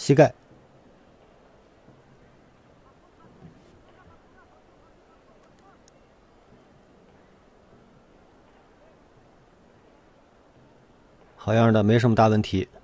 膝盖。好样的，没什么大问题。